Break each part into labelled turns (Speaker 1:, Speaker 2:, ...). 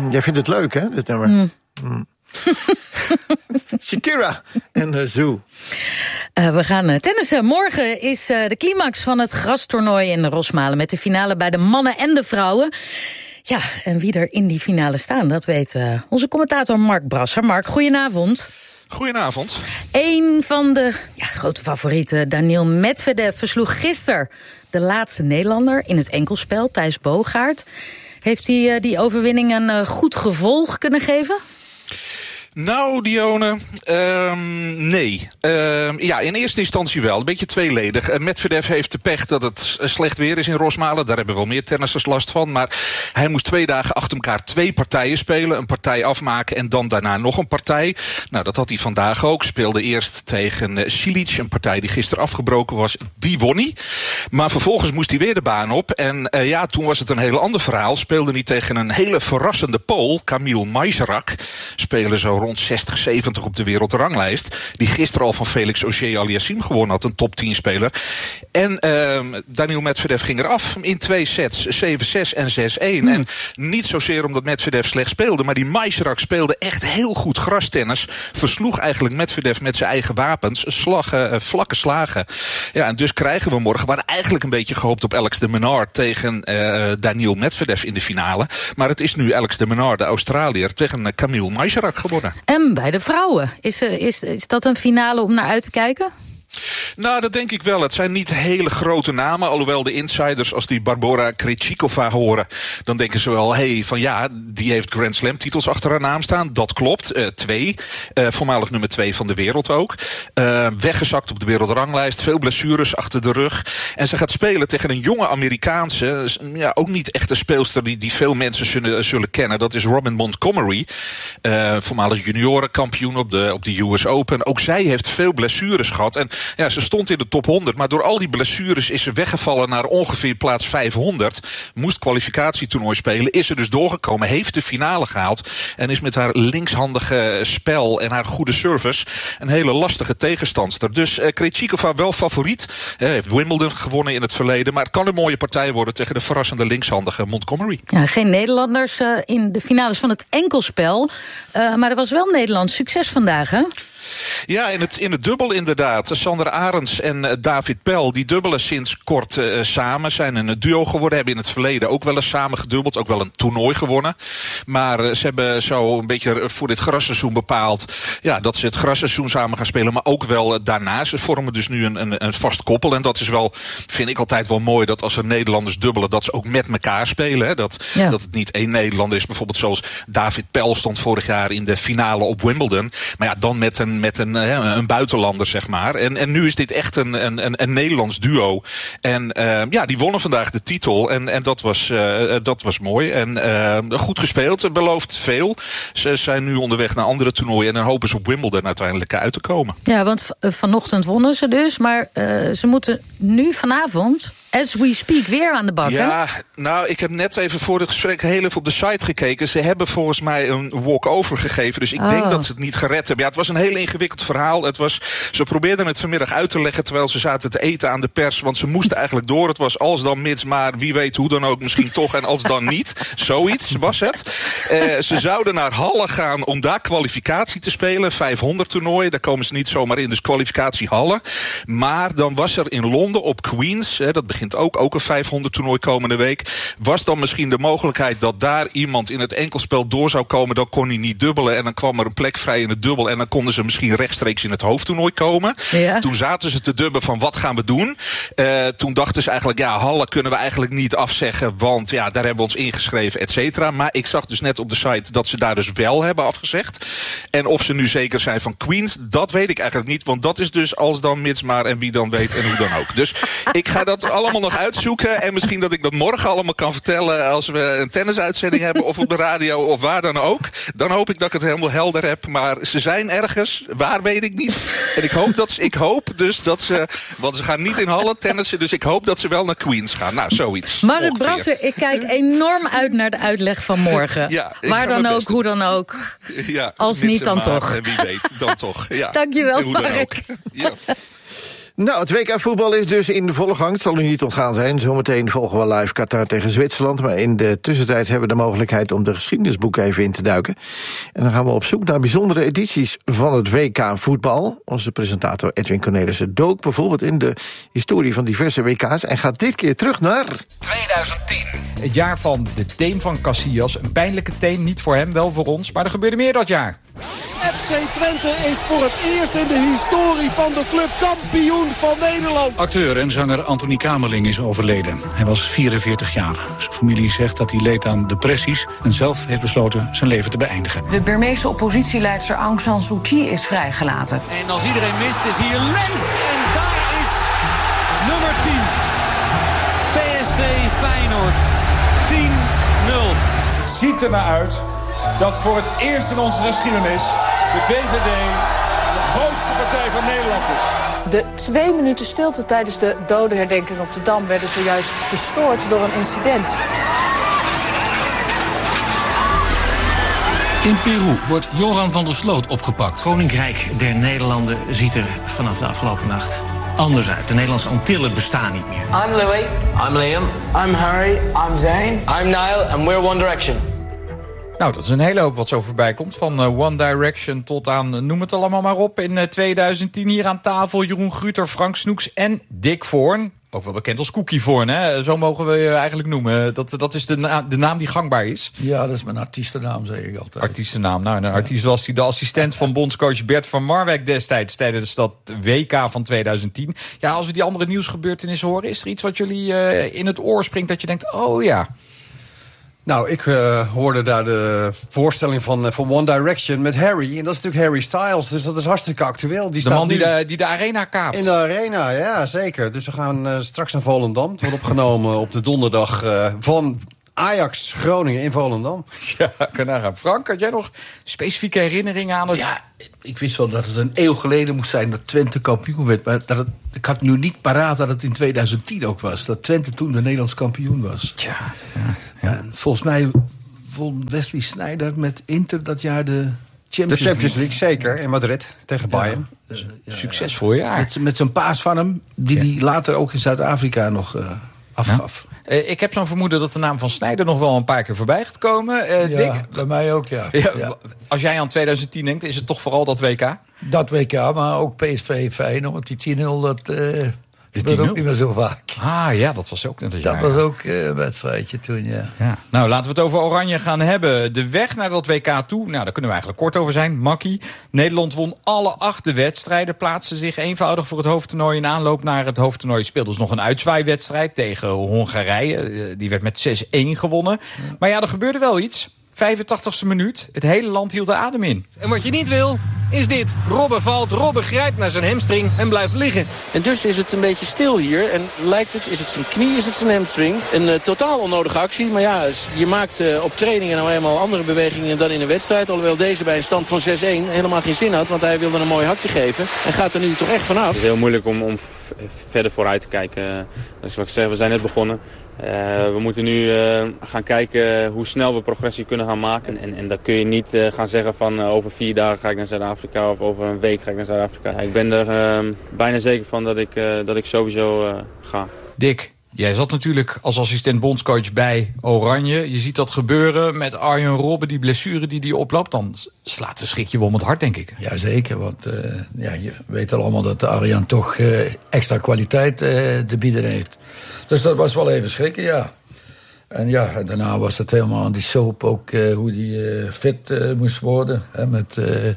Speaker 1: Jij vindt het leuk, hè, dit nummer? Shakira en Zoo.
Speaker 2: We gaan tennissen. Morgen is de climax van het grastoernooi in Rosmalen, met de finale bij de mannen en de vrouwen. Ja, en wie er in die finale staan, dat weet onze commentator Mark Brasser. Mark, goedenavond.
Speaker 3: Goedenavond.
Speaker 2: Een van de grote favorieten, Daniil Medvedev, versloeg gisteren de laatste Nederlander in het enkelspel, Thijs Boogaard. Heeft hij die overwinning een goed gevolg kunnen geven?
Speaker 3: Nou, Dione, nee. In eerste instantie wel. Een beetje tweeledig. Medvedev heeft de pech dat het slecht weer is in Rosmalen. Daar hebben wel meer tennissers last van. Maar hij moest 2 dagen achter elkaar 2 partijen spelen. Een partij afmaken en dan daarna nog een partij. Nou, dat had hij vandaag ook. Speelde eerst tegen Cilic, een partij die gisteren afgebroken was. Die won hij. Maar vervolgens moest hij weer de baan op. En toen was het een heel ander verhaal. Speelde hij tegen een hele verrassende Pool, Kamil Majzrak. Spelen zo rond 60, 70 op de wereldranglijst. Die gisteren al van Felix Auger-Aliassime gewonnen had. Een top 10 speler. En Daniil Medvedev ging eraf in 2 sets. 7-6 en 6-1. En niet zozeer omdat Medvedev slecht speelde. Maar die Majzrak speelde echt heel goed grastennis. Versloeg eigenlijk Medvedev met zijn eigen wapens. Vlakke slagen. Ja, en dus krijgen we morgen. We hadden eigenlijk een beetje gehoopt op Alex de Minaur tegen Daniil Medvedev in de finale. Maar het is nu Alex de Minaur, de Australiër, tegen Kamil Majzrak gewonnen.
Speaker 2: En bij de vrouwen, is dat een finale om naar uit te kijken?
Speaker 3: Nou, dat denk ik wel. Het zijn niet hele grote namen. Alhoewel de insiders, als die Barbora Krejcikova horen, dan denken ze wel, die heeft Grand Slam titels achter haar naam staan. Dat klopt. 2. Voormalig nummer 2 van de wereld ook. Weggezakt op de wereldranglijst. Veel blessures achter de rug. En ze gaat spelen tegen een jonge Amerikaanse. Ook niet echt een speelster die veel mensen zullen kennen. Dat is Robin Montgomery. Voormalig juniorenkampioen op de US Open. Ook zij heeft veel blessures gehad. En ze stond in de top 100, maar door al die blessures is ze weggevallen naar ongeveer plaats 500. Moest kwalificatietoernooi spelen, is ze dus doorgekomen, heeft de finale gehaald en is met haar linkshandige spel en haar goede service een hele lastige tegenstandster. Dus Krejcikova wel favoriet. Heeft Wimbledon gewonnen in het verleden, maar het kan een mooie partij worden tegen de verrassende linkshandige Montgomery.
Speaker 2: Ja, geen Nederlanders in de finales van het enkelspel, maar er was wel Nederlands succes vandaag, hè?
Speaker 3: Ja, in het dubbel inderdaad. Sander Arends en David Pel, die dubbelen sinds kort samen. Zijn een duo geworden, hebben in het verleden ook wel eens samen gedubbeld. Ook wel een toernooi gewonnen. Maar ze hebben zo een beetje voor dit grasseizoen bepaald dat ze het grasseizoen samen gaan spelen. Maar ook wel daarna. Ze vormen dus nu een vast koppel. En dat is wel, vind ik altijd wel mooi, dat als er Nederlanders dubbelen, dat ze ook met elkaar spelen. Hè? Dat het niet één Nederlander is. Bijvoorbeeld zoals David Pel stond vorig jaar in de finale op Wimbledon. Maar ja, dan met een buitenlander, zeg maar. En nu is dit echt een Nederlands duo. En die wonnen vandaag de titel. En dat was mooi. En goed gespeeld, belooft veel. Ze zijn nu onderweg naar andere toernooien. En dan hopen ze op Wimbledon uiteindelijk uit te komen. Ja,
Speaker 2: want vanochtend wonnen ze dus. Maar ze moeten nu vanavond, as we speak, weer aan de bak.
Speaker 3: Ja, nou, ik heb net even voor het gesprek heel even op de site gekeken. Ze hebben volgens mij een walk-over gegeven. Dus ik denk dat ze het niet gered hebben. Ja, het was een heel ingewikkeld verhaal. Ze probeerden het vanmiddag uit te leggen terwijl ze zaten te eten aan de pers. Want ze moesten eigenlijk door. Het was als dan mits, maar wie weet hoe dan ook misschien toch. En als dan niet. Zoiets was het. Ze zouden naar Halle gaan om daar kwalificatie te spelen. 500 toernooi. Daar komen ze niet zomaar in. Dus kwalificatie Halle. Maar dan was er in Londen op Queens. Dat begint ook een 500 toernooi komende week. Was dan misschien de mogelijkheid dat daar iemand in het enkelspel door zou komen. Dan kon hij niet dubbelen. En dan kwam er een plek vrij in het dubbel. En dan konden ze misschien rechtstreeks in het hoofdtoernooi komen. Ja. Toen zaten ze te dubben van wat gaan we doen. Toen dachten ze eigenlijk, Halle kunnen we eigenlijk niet afzeggen. Want daar hebben we ons ingeschreven, et cetera. Maar ik zag dus net op de site dat ze daar dus wel hebben afgezegd. En of ze nu zeker zijn van Queens, dat weet ik eigenlijk niet. Want dat is dus als dan mits maar en wie dan weet en hoe dan ook. Dus ik ga dat allemaal nog uitzoeken. En misschien dat ik dat morgen allemaal kan vertellen als we een tennisuitzending hebben of op de radio of waar dan ook. Dan hoop ik dat ik het helemaal helder heb. Maar ze zijn ergens. Waar weet ik niet. En ik hoop dus dat ze, want ze gaan niet in Halle tennissen, dus ik hoop dat ze wel naar Queens gaan. Nou, zoiets.
Speaker 2: Mark Brasser, ik kijk enorm uit naar de uitleg van morgen. Ja, waar dan ook, hoe dan ook. Ja, als niet, dan toch.
Speaker 3: En wie weet, dan toch. Ja.
Speaker 2: Dankjewel, Mark.
Speaker 1: Ja. Nou, het WK-voetbal is dus in de volle gang. Het zal u niet ontgaan zijn. Zometeen volgen we live Qatar tegen Zwitserland. Maar in de tussentijd hebben we de mogelijkheid om de geschiedenisboeken even in te duiken. En dan gaan we op zoek naar bijzondere edities van het WK-voetbal. Onze presentator Edwin Cornelissen dook bijvoorbeeld in de historie van diverse WK's... en gaat dit keer terug naar
Speaker 4: 2010.
Speaker 5: Het jaar van de teen van Casillas. Een pijnlijke teen, niet voor hem, wel voor ons. Maar er gebeurde meer dat jaar.
Speaker 6: FC Twente is voor het eerst in de historie van de club kampioen van Nederland.
Speaker 7: Acteur en zanger Anthony Kamerling is overleden. Hij was 44 jaar. Zijn familie zegt dat hij leed aan depressies en zelf heeft besloten zijn leven te beëindigen.
Speaker 8: De Burmeese oppositieleidster Aung San Suu Kyi is vrijgelaten.
Speaker 9: En als iedereen mist is hier Lens en daar is nummer 10. PSV Feyenoord 10-0.
Speaker 10: Het ziet er naar uit dat voor het eerst in onze geschiedenis de VVD de grootste partij van Nederland is.
Speaker 11: De 2 minuten stilte tijdens de dodenherdenking op de Dam werden zojuist verstoord door een incident.
Speaker 12: In Peru wordt Joran van der Sloot opgepakt.
Speaker 13: Koninkrijk der Nederlanden ziet er vanaf de afgelopen nacht anders uit. De Nederlandse Antillen bestaan niet meer.
Speaker 14: I'm Louis. I'm Liam. I'm Harry. I'm Zayn. I'm Niall and we're One Direction.
Speaker 5: Nou, dat is een hele hoop wat zo voorbij komt. Van One Direction tot aan, noem het allemaal maar op. In 2010 hier aan tafel Jeroen Gruter, Frank Snoeks en Dick Voorn. Ook wel bekend als Cookie Voorn, hè? Zo mogen we je eigenlijk noemen. Dat is de naam die gangbaar is.
Speaker 15: Ja, dat is mijn artiestennaam, zeg ik altijd.
Speaker 5: Artiestennaam. Nou, een artiest was hij de assistent van bondscoach Bert van Marwijk destijds tijdens dat WK van 2010. Ja, als we die andere nieuwsgebeurtenissen horen, is er iets wat jullie in het oor springt dat je denkt, oh ja.
Speaker 16: Nou, ik hoorde daar de voorstelling van One Direction met Harry. En dat is natuurlijk Harry Styles, dus dat is hartstikke actueel.
Speaker 5: Die man die de arena kaapt.
Speaker 16: In de arena, ja, zeker. Dus we gaan straks naar Volendam. Het wordt opgenomen op de donderdag van Ajax Groningen in Volendam.
Speaker 5: Ja, kan nagaan. Frank, had jij nog specifieke herinneringen aan het...
Speaker 15: Ja, ik wist wel dat het een eeuw geleden moest zijn dat Twente kampioen werd. Maar ik had nu niet paraat dat het in 2010 ook was. Dat Twente toen de Nederlands kampioen was.
Speaker 5: Ja.
Speaker 15: En volgens mij won Wesley Sneijder met Inter dat jaar de Champions
Speaker 16: League. Zeker, in Madrid tegen Bayern.
Speaker 5: Succesvol jaar.
Speaker 15: Met zo'n paas van hem, die hij later ook in Zuid-Afrika nog afgaf.
Speaker 5: Ik heb zo'n vermoeden dat de naam van Sneijder nog wel een paar keer voorbij gaat komen. Dick?
Speaker 15: Bij mij ook, ja.
Speaker 5: Als jij aan 2010 denkt, is het toch vooral dat WK?
Speaker 15: Dat WK, maar ook PSV Feyenoord, die 10-0, dat gebeurt ook niet meer zo vaak.
Speaker 5: Ah ja, dat was ook net een jaar.
Speaker 15: Dat was ook een wedstrijdje toen, ja.
Speaker 5: Nou, laten we het over Oranje gaan hebben. De weg naar dat WK toe, nou, daar kunnen we eigenlijk kort over zijn. Makkie. Nederland won alle 8 wedstrijden, plaatste zich eenvoudig voor het hoofdtoernooi. In aanloop naar het hoofdtoernooi speelde ze nog een uitzwaaiwedstrijd tegen Hongarije. Die werd met 6-1 gewonnen. Maar ja, er gebeurde wel iets. 85e minuut. Het hele land hield de adem in.
Speaker 9: En wat je niet wil, is dit. Robben valt, Robben grijpt naar zijn hamstring en blijft liggen.
Speaker 17: En dus is het een beetje stil hier. En lijkt het, is het zijn knie, is het zijn hamstring? Een totaal onnodige actie. Maar ja, je maakt op trainingen nou eenmaal andere bewegingen dan in een wedstrijd. Alhoewel deze bij een stand van 6-1 helemaal geen zin had. Want hij wilde een mooi hakje geven. En gaat er nu toch echt vanaf.
Speaker 18: Het is heel moeilijk om verder vooruit te kijken. Dus wat ik zeg, we zijn net begonnen. We moeten nu gaan kijken hoe snel we progressie kunnen gaan maken. En dat kun je niet gaan zeggen van over 4 dagen ga ik naar Zuid-Afrika of over een week ga ik naar Zuid-Afrika. Ik ben er bijna zeker van dat ik sowieso ga.
Speaker 5: Dick, jij zat natuurlijk als assistent bondscoach bij Oranje. Je ziet dat gebeuren met Arjen Robben, die blessure die hij oploopt. Dan slaat de schrik je wel om het hart, denk ik.
Speaker 15: Jazeker, want je weet al allemaal dat de Arjan toch extra kwaliteit te bieden heeft. Dus dat was wel even schrikken, ja. En ja, daarna was het helemaal aan die soap ook hoe die fit moest worden. Hè, met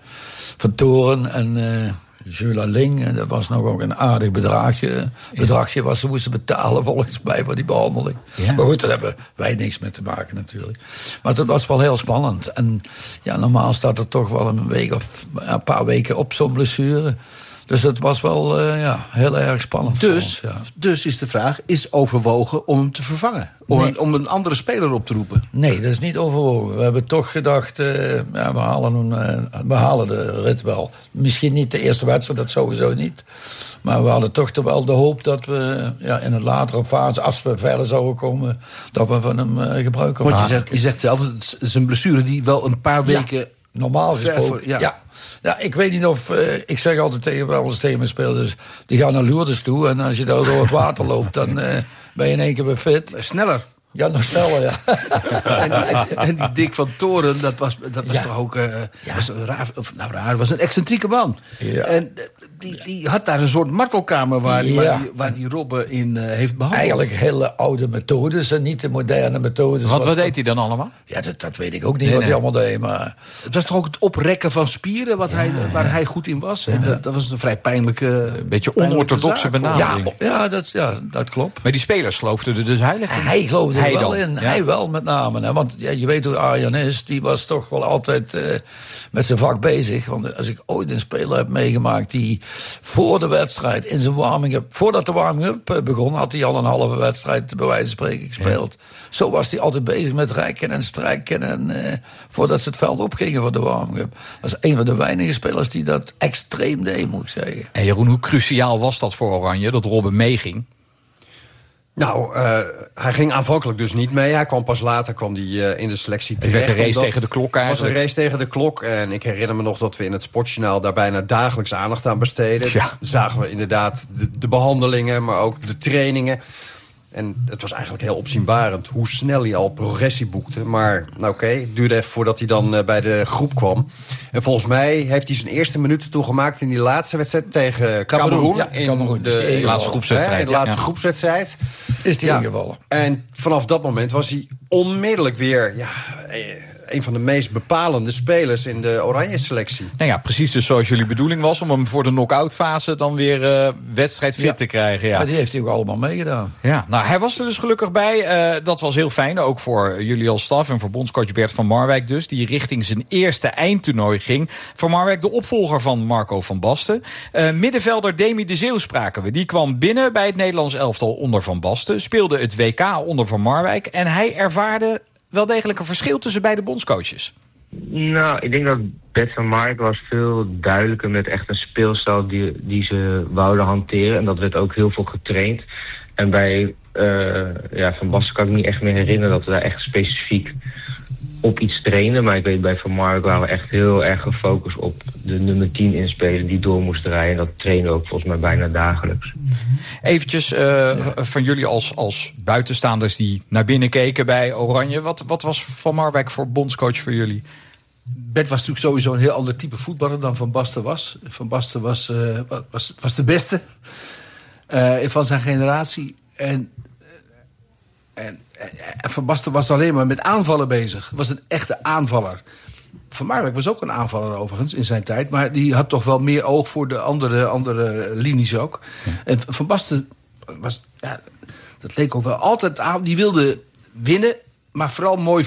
Speaker 15: Van Toren en Jules Ling. En dat was nog ook een aardig bedragje wat ze moesten betalen volgens mij voor die behandeling. Ja. Maar goed, daar hebben wij niks mee te maken natuurlijk. Maar dat was wel heel spannend. En ja, normaal staat er toch wel een week of een paar weken op zo'n blessure. Dus het was wel heel erg spannend.
Speaker 19: Dus is de vraag, is overwogen om hem te vervangen? Om een andere speler op te roepen?
Speaker 15: Nee, dat is niet overwogen. We hebben toch gedacht, we halen de rit wel. Misschien niet de eerste wedstrijd, dat sowieso niet. Maar we hadden toch wel de hoop dat we in een latere fase, als we verder zouden komen, dat we van hem gebruik kunnen maken.
Speaker 19: Je zegt zelf, het is een blessure die wel een paar weken...
Speaker 15: Normaal gesproken, Ja, ik weet niet of... ik zeg altijd tegen mijn spelers... die gaan naar Lourdes toe en als je daar door het water loopt... dan ben je in één keer weer fit.
Speaker 19: Sneller.
Speaker 15: Ja, nog sneller, ja.
Speaker 19: en die Dick van Toren, dat was toch ook... was raar, was een excentrieke man. Ja. En die had daar een soort martelkamer waar die Robben in heeft behandeld.
Speaker 15: Eigenlijk hele oude methodes en niet de moderne methodes.
Speaker 5: Wat deed hij dan allemaal?
Speaker 15: Ja, dat weet ik ook niet wat hij allemaal deed. Maar...
Speaker 19: Het was toch ook het oprekken van spieren waar hij goed in was. En dat was een vrij pijnlijke...
Speaker 5: beetje onorthodoxe benadering.
Speaker 15: Dat klopt.
Speaker 5: Maar die spelers geloofden er dus heilig in.
Speaker 15: Hij geloofde er wel in. Ja. Hij wel met name. Hè? Want je weet hoe Arjan is. Die was toch wel altijd met zijn vak bezig. Want als ik ooit een speler heb meegemaakt... die voor de wedstrijd in zijn warming-up... voordat de warming-up begon... had hij al een halve wedstrijd bij wijze van spreken gespeeld. Ja. Zo was hij altijd bezig met rekken en strijken... en voordat ze het veld opgingen voor de warming-up. Dat is een van de weinige spelers die dat extreem deed, moet ik zeggen.
Speaker 5: En Jeroen, hoe cruciaal was dat voor Oranje... dat Robben meeging?
Speaker 16: Nou, hij ging aanvankelijk dus niet mee. Hij kwam pas later in de selectie terecht.
Speaker 5: Het werd een race tegen de klok eigenlijk.
Speaker 16: Het was een race tegen de klok. En ik herinner me nog dat we in het Sportjournaal... daar bijna dagelijks aandacht aan besteden. Ja. Zagen we inderdaad de behandelingen, maar ook de trainingen. En het was eigenlijk heel opzienbarend hoe snel hij al progressie boekte. Maar het duurde even voordat hij dan bij de groep kwam. En volgens mij heeft hij zijn eerste minuten toegemaakt... in die laatste wedstrijd tegen Kameroen.
Speaker 5: Ja, in de laatste groepswedstrijd.
Speaker 16: In de laatste groepswedstrijd.
Speaker 15: Is hij ingevallen.
Speaker 16: En vanaf dat moment was hij onmiddellijk weer... een van de meest bepalende spelers in de Oranje-selectie.
Speaker 5: Nou ja, precies dus zoals jullie bedoeling was... om hem voor de knock-out fase dan weer wedstrijdfit te krijgen. Ja.
Speaker 15: Die heeft hij ook allemaal meegedaan.
Speaker 5: Ja, nou, hij was er dus gelukkig bij. Dat was heel fijn, ook voor jullie als staf... en voor bondscoach Bert van Marwijk dus... die richting zijn eerste eindtoernooi ging. Van Marwijk de opvolger van Marco van Basten. Middenvelder Demi de Zeeuw spraken we. Die kwam binnen bij het Nederlands elftal onder Van Basten... speelde het WK onder Van Marwijk... en hij ervaarde... wel degelijk een verschil tussen beide bondscoaches?
Speaker 4: Nou, ik denk dat Bert van Marwijk was veel duidelijker met echt een speelstijl die ze wouden hanteren. En dat werd ook heel veel getraind. En bij Van Basten kan ik me niet echt meer herinneren dat we daar echt specifiek op iets trainen. Maar ik weet bij Van Marwijk waren we echt heel erg gefocust op de nummer 10 inspelen die door moest rijden. En dat trainen we ook volgens mij bijna dagelijks.
Speaker 5: Eventjes van jullie als buitenstaanders die naar binnen keken bij Oranje. Wat was Van Marwijk voor bondscoach voor jullie?
Speaker 19: Bert was natuurlijk sowieso een heel ander type voetballer dan Van Basten was. Van Basten was de beste van zijn generatie. En Van Basten was alleen maar met aanvallen bezig. Was een echte aanvaller. Van Marwijk was ook een aanvaller overigens in zijn tijd. Maar die had toch wel meer oog voor de andere linies ook. Ja. En Van Basten was... Ja, dat leek ook wel altijd aan. Die wilde winnen, maar vooral mooi